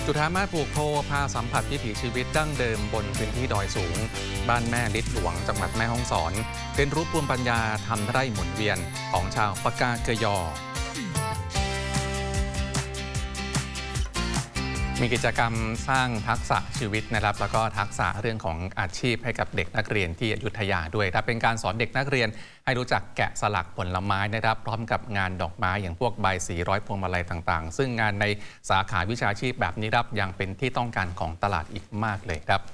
จุฑามาศปลูกโพพาสัมผัสวิถีชีวิตดั้งเดิมบนพื้นที่ดอยสูงบ้านแม่ลิดหลวงจังหวัดแม่ฮ่องสอนเรียนรู้ภูมิปัญญาทำไร่หมุนเวียนของชาวปากาเกยอมีกิจกรรมสร้างทักษะชีวิตนะครับแล้วก็ทักษะเรื่องของอาชีพให้กับเด็กนักเรียนที่อยุธยาด้วยครับเป็นการสอนเด็กนักเรียนให้รู้จักแกะสลักผลไม้นะครับพร้อมกับงานดอกไม้อย่างพวกใบสีร้อยพวงมาลัยต่างๆซึ่งงานในสาขาวิชาชีพแบบนี้ครับยังเป็นที่ต้องการของตลาดอีกมากเลยครับ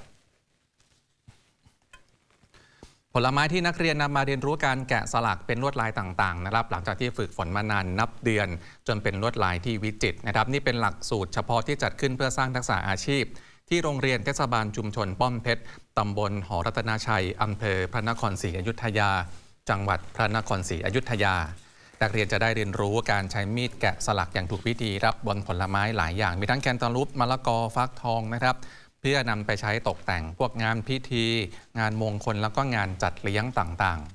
ผลไม้ที่นักเรียนนำมาเรียนรู้การแกะสลักเป็นลวดลายต่างๆนะครับหลังจากที่ฝึกฝนมานานนับเดือนจนเป็นลวดลายที่วิจิตรนะครับนี่เป็นหลักสูตรเฉพาะที่จัดขึ้นเพื่อสร้างทักษะอาชีพที่โรงเรียนเทศบาลชุมชนป้อมเพชรตำบลหอรัตนาชัยอำเภอพระนครศรีอยุธยาจังหวัดพระนครศรีอยุธยานักเรียนจะได้เรียนรู้การใช้มีดแกะสลักอย่างถูกวิธีรับบนผลไม้หลายอย่างมีทั้งแคนตาลูปมะละกอฟักทองนะครับเพื่อนำไปใช้ตกแต่งพวกงานพิธีงานมงคลแล้วก็งานจัดเลี้ยงต่าง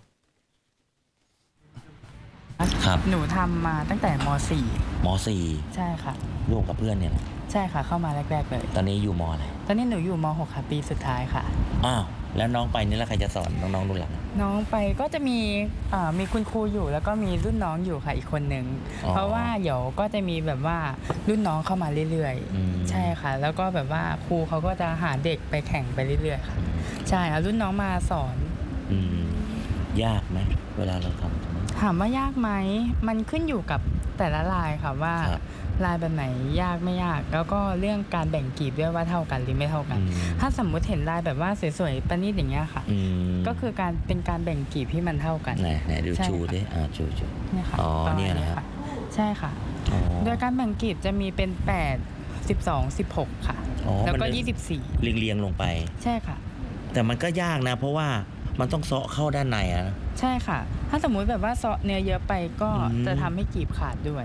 ๆครับหนูทำมาตั้งแต่ม .4 ใช่ค่ะร่วมกับเพื่อนเนี่ยใช่ค่ะเข้ามาแรกๆเลยตอนนี้อยู่ม.อะไรตอนนี้หนูอยู่ม .6 ค่ะปีสุดท้ายค่ะอ้าวแล้วน้องไปนี่แล้วใครจะสอนน้องๆรุ่นหลังน้องไปก็จะมีคุณครูอยู่แล้วก็มีรุ่นน้องอยู่ค่ะอีกคนหนึ่งเพราะว่าเดี๋ยวก็จะมีแบบว่ารุ่นน้องเข้ามาเรื่อยๆใช่ค่ะแล้วก็แบบว่าครูเขาก็จะหาเด็กไปแข่งไปเรื่อยๆค่ะใช่เอารุ่นน้องมาสอนยากไหมเวลาเราทำถามว่ายากไหมมันขึ้นอยู่กับแต่ละลายค่ะว่าลายแบบไหนยากไม่ยากแล้วก็เรื่องการแบ่งกลีบด้วยว่าเท่ากันหรือไม่เท่ากันถ้าสมมุติเห็นลายแบบว่าสวยๆประณีตอย่างเงี้ยค่ะก็คือเป็นการแบ่งกลีบที่มันเท่ากันไหนดูชูดิชูเนี่ยค่ะเนี่ยนะครับใช่ค่ะโดยการแบ่งกลีบจะมีเป็น8 12 16ค่ะแล้วก็24 เรียงลงไปใช่ค่ะแต่มันก็ยากนะเพราะว่ามันต้องเซาะเข้าด้านในใช่ค่ะถ้าสมมุติแบบว่าเซาะเนื้อเยอะไปก็จะทำให้กลีบขาดด้วย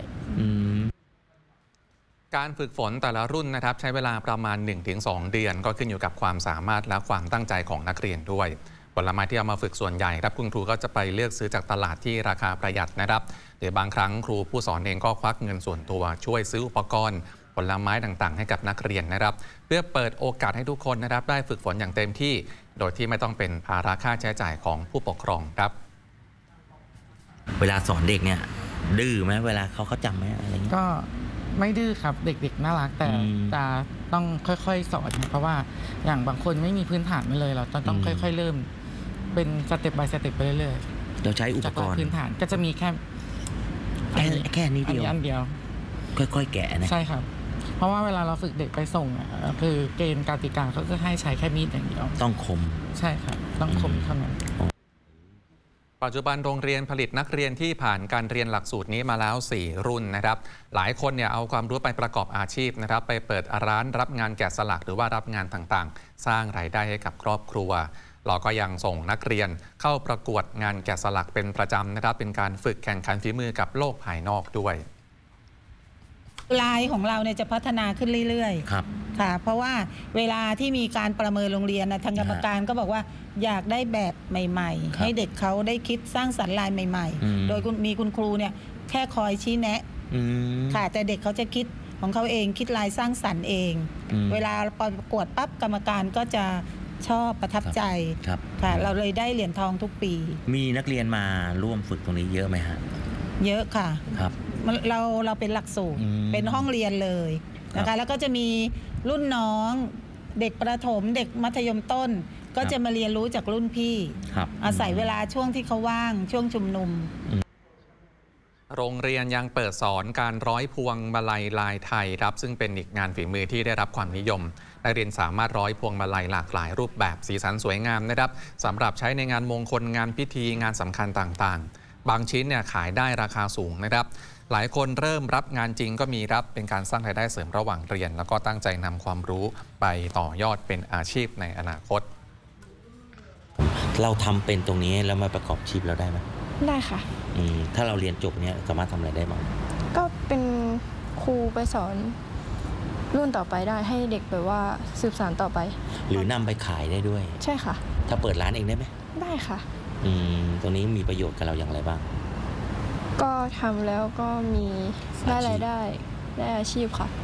การฝึกฝนแต่ละรุ่นนะครับใช้เวลาประมาณ 1-2 เดือนก็ขึ้นอยู่กับความสามารถและความตั้งใจของนักเรียนด้วยผลไม้ที่เอามาฝึกส่วนใหญ่ครับคุณครูก็จะไปเลือกซื้อจากตลาดที่ราคาประหยัดนะครับหรือบางครั้งครูผู้สอนเองก็ควักเงินส่วนตัวช่วยซื้ออุปกรณ์ผลไม้ต่างๆให้กับนักเรียนนะครับเพื่อเปิดโอกาสให้ทุกคนนะครับได้ฝึกฝนอย่างเต็มที่โดยที่ไม่ต้องเป็นภาระค่าใช้จ่ายของผู้ปกครองครับเวลาสอนเด็กเนี่ยดื้อไหมเวลาเขาจำไหมอะไรอย่างนี้ก็ไม่ดื้อครับเด็กๆน่ารักแต่จะต้องค่อยๆสอนเพราะว่าอย่างบางคนไม่มีพื้นฐานมาเลยเราต้องค่อยๆเริ่มเป็นสเต็ปบายสเต็ปไปเรื่อยๆเราใช้อุปกรณ์พื้นฐานก็จะมีแค่นี้เดียวอันเดียวค่อยๆแกะนะใช่ครับเพราะว่าเวลาเราฝึกเด็กไปส่งคือเกณฑ์กติกาเขาจะให้ใช้แค่มีดอย่างเดียวต้องคมใช่ครับต้องคมเท่านั้นปัจจุบันโรงเรียนผลิตนักเรียนที่ผ่านการเรียนหลักสูตรนี้มาแล้ว4รุ่นนะครับหลายคนเนี่ยเอาความรู้ไปประกอบอาชีพนะครับไปเปิดร้านรับงานแกะสลักหรือว่ารับงานต่างๆสร้างรายได้ให้กับครอบครัวเราก็ยังส่งนักเรียนเข้าประกวดงานแกะสลักเป็นประจำนะครับเป็นการฝึกแข่งขันฝีมือกับโลกภายนอกด้วยลายของเราเนี่ยจะพัฒนาขึ้นเรื่อยๆครับค่ะเพราะว่าเวลาที่มีการประเมินโรงเรียนทางกรรมการก็บอกว่าอยากได้แบบใหม่ๆให้เด็กเขาได้คิดสร้างสรรค์ลายใหม่ๆโดยมีคุณครูเนี่ยแค่คอยชี้แนะค่ะแต่เด็กเขาจะคิดของเขาเองคิดลายสร้างสรรค์เองเวลาประกวดปั๊บกรรมการก็จะชอบประทับใจค่ะเราเลยได้เหรียญทองทุกปีมีนักเรียนมาร่วมฝึกตรงนี้เยอะไหมฮะเยอะค่ะครับเราเป็นหลักสูตรเป็นห้องเรียนเลยนะคะแล้วก็จะมีรุ่นน้องเด็กประถมเด็กมัธยมต้นก็จะมาเรียนรู้จากรุ่นพี่อาศัยเวลาช่วงที่เขาว่างช่วงชุมนุมโรงเรียนยังเปิดสอนการร้อยพวงมาลัยลายไทยครับซึ่งเป็นอีกงานฝีมือที่ได้รับความนิยมนักเรียนสามารถร้อยพวงมาลัยหลากหลายรูปแบบสีสันสวยงามนะครับสำหรับใช้ในงานมงคลงานพิธีงานสำคัญต่างๆบางชิ้นเนี่ยขายได้ราคาสูงนะครับหลายคนเริ่มรับงานจริงก็มีรับเป็นการสร้างรายได้เสริมระหว่างเรียนแล้วก็ตั้งใจนำความรู้ไปต่อยอดเป็นอาชีพในอนาคตเราทำเป็นตรงนี้แล้วมาประกอบอาชีพเราได้ไหมได้ค่ะถ้าเราเรียนจบเนี้ยสามารถทำอะไรได้บ้างก็เป็นครูไปสอนรุ่นต่อไปได้ให้เด็กแบบว่าสืบสานต่อไปหรือนำไปขายได้ด้วยใช่ค่ะถ้าเปิดร้านเองได้ไหมได้ค่ะตรงนี้มีประโยชน์กับเราอย่างไรบ้างก็ทำแล้วก็มีได้รายได้ได้อาชีพค่ะ